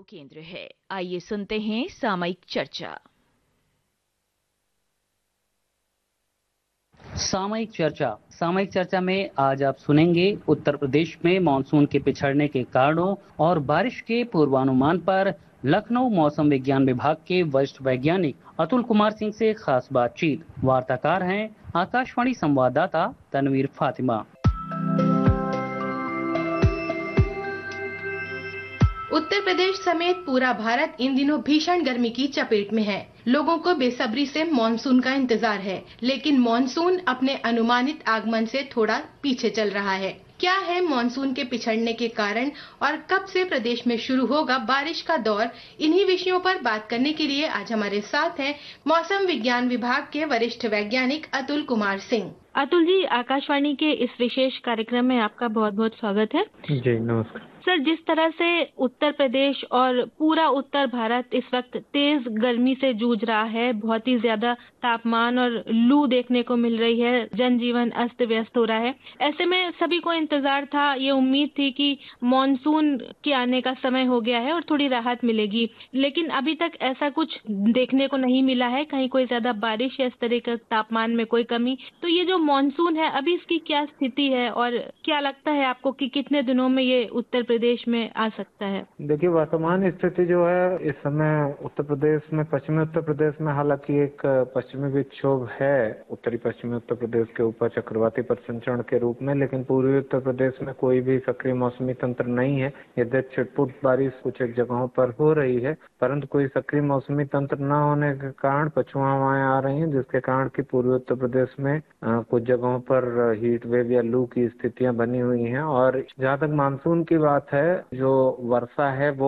केंद्र है। आइए सुनते हैं सामयिक चर्चा। सामयिक चर्चा में आज आप सुनेंगे उत्तर प्रदेश में मानसून के पिछड़ने के कारणों और बारिश के पूर्वानुमान पर लखनऊ मौसम विज्ञान विभाग के वरिष्ठ वैज्ञानिक अतुल कुमार सिंह से खास बातचीत। वार्ताकार हैं आकाशवाणी संवाददाता तनवीर फातिमा। उत्तर प्रदेश समेत पूरा भारत इन दिनों भीषण गर्मी की चपेट में है। लोगों को बेसब्री से मॉनसून का इंतजार है, लेकिन मॉनसून अपने अनुमानित आगमन से थोड़ा पीछे चल रहा है। क्या है मॉनसून के पिछड़ने के कारण और कब से प्रदेश में शुरू होगा बारिश का दौर? इन्हीं विषयों पर बात करने के लिए आज हमारे साथ हैं मौसम विज्ञान विभाग के वरिष्ठ वैज्ञानिक अतुल कुमार सिंह। अतुल जी, आकाशवाणी के इस विशेष कार्यक्रम में आपका बहुत बहुत स्वागत है। जी नमस्कार सर, जिस तरह से उत्तर प्रदेश और पूरा उत्तर भारत इस वक्त तेज गर्मी से जूझ रहा है, बहुत ही ज्यादा तापमान और लू देखने को मिल रही है, जनजीवन अस्त व्यस्त हो रहा है। ऐसे में सभी को इंतजार था, ये उम्मीद थी कि मॉनसून के आने का समय हो गया है और थोड़ी राहत मिलेगी, लेकिन अभी तक ऐसा कुछ देखने को नहीं मिला है। कहीं कोई ज्यादा बारिश या इस तरह का तापमान में कोई कमी। तो ये जो मॉनसून है, अभी इसकी क्या स्थिति है और क्या लगता है आपको कि कितने दिनों में ये उत्तर प्रदेश में आ सकता है? देखिए, वर्तमान स्थिति जो है इस समय उत्तर प्रदेश में, पश्चिमी उत्तर प्रदेश में हालांकि एक पश्चिमी विक्षोभ है उत्तरी पश्चिमी उत्तर प्रदेश के ऊपर चक्रवाती परिसंचरण के रूप में, लेकिन पूर्वी उत्तर प्रदेश में कोई भी सक्रिय मौसमी तंत्र नहीं है। यद्यपि छिटपुट बारिश कुछ एक जगहों पर हो रही है, परंतु कोई सक्रिय मौसमी तंत्र न होने के कारण पछुआ हवाएं आ रही हैं, जिसके कारण की पूर्वी उत्तर प्रदेश में कुछ जगहों पर हीट वेव या लू की स्थितियां बनी हुई हैं। और जहाँ तक मानसून की बात है, जो वर्षा है वो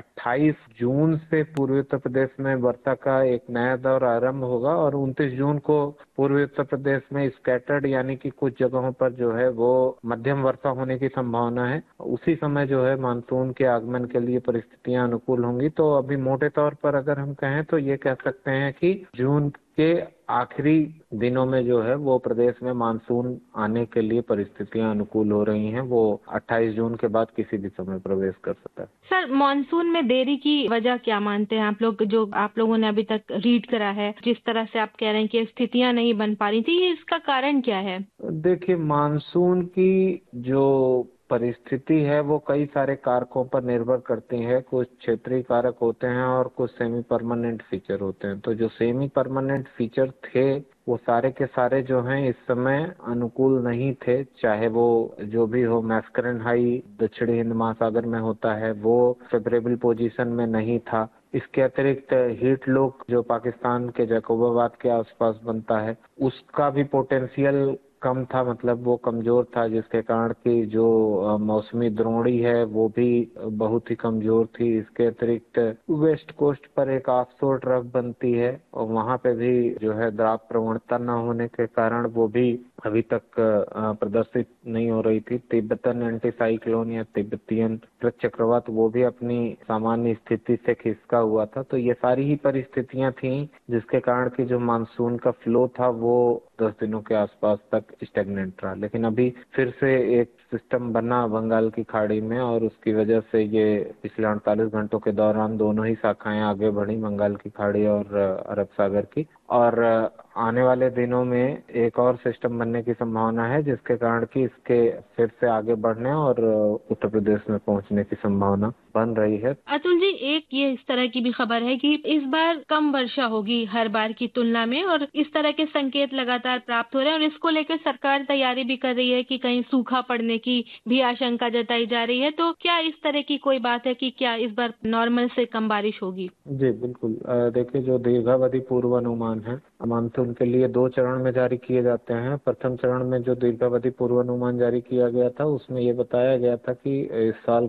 28 जून से पूर्वी उत्तर प्रदेश में वर्षा का एक नया दौर आरंभ होगा और 29 जून को पूर्वी उत्तर प्रदेश में स्कैटर्ड यानी कि कुछ जगहों पर जो है वो मध्यम वर्षा होने की संभावना है। उसी समय जो है मानसून के आगमन के लिए परिस्थितियां अनुकूल होंगी। तो अभी मोटे तौर पर अगर हम कहें तो ये कह सकते हैं कि जून के आखिरी दिनों में जो है वो प्रदेश में मानसून आने के लिए परिस्थितियां अनुकूल हो रही हैं। वो 28 जून के बाद किसी भी समय प्रवेश कर सकता है। सर, मानसून में देरी की वजह क्या मानते हैं आप लोग, जो आप लोगों ने अभी तक रीड करा है, जिस तरह से आप कह रहे हैं कि स्थितियां नहीं बन पा रही थी, इसका कारण क्या है? देखिए, मानसून की जो परिस्थिति है वो कई सारे कारकों पर निर्भर करती है। कुछ क्षेत्रीय कारक होते हैं और कुछ सेमी परमानेंट फीचर होते हैं। तो जो सेमी परमानेंट फीचर थे वो सारे के सारे जो हैं इस समय अनुकूल नहीं थे। चाहे वो जो भी हो, मैस्करन हाई दक्षिणी हिंद महासागर में होता है वो फेवरेबल पोजीशन में नहीं था। इसके अतिरिक्त हीट लोक जो पाकिस्तान के जैकोबाबाद के आसपास बनता है उसका भी पोटेंशियल कम था, मतलब वो कमजोर था, जिसके कारण की जो मौसमी द्रोणी है वो भी बहुत ही कमजोर थी। इसके अतिरिक्त वेस्ट कोस्ट पर एक ऑफशोर ट्रफ बनती है और वहां पे भी जो है द्राव प्रवणता न होने के कारण वो भी अभी तक प्रदर्शित नहीं हो रही थी। तिब्बतन एंटीसाइक्लोन या तिब्बतियन चक्रवात वो भी अपनी सामान्य स्थिति से खिसका हुआ था। तो ये सारी ही परिस्थितियां थी जिसके कारण की जो मानसून का फ्लो था वो 10 दिनों के आसपास तक स्टेगनेंट रहा। लेकिन अभी फिर से एक सिस्टम बना बंगाल की खाड़ी में और उसकी वजह से ये पिछले 48 घंटों के दौरान दोनों ही शाखाएं आगे बढ़ी, बंगाल की खाड़ी और अरब सागर की। और आने वाले दिनों में एक और सिस्टम बनने की संभावना है, जिसके कारण कि इसके फिर से आगे बढ़ने और उत्तर प्रदेश में पहुंचने की संभावना बन रही है। अतुल जी, एक ये इस तरह की भी खबर है कि इस बार कम वर्षा होगी हर बार की तुलना में और इस तरह के संकेत लगातार प्राप्त हो रहे हैं और इसको लेकर सरकार तैयारी भी कर रही है कि कहीं सूखा पड़ने की भी आशंका जताई जा रही है। तो क्या इस तरह की कोई बात है कि क्या इस बार नॉर्मल से कम बारिश होगी? जी बिल्कुल। देखिए, जो दीर्घावधि पूर्वानुमान है मानसून के लिए 2 चरण में जारी किए जाते हैं। प्रथम चरण में जो दीर्घावधि पूर्वानुमान जारी किया गया था उसमें ये बताया गया था कि इस साल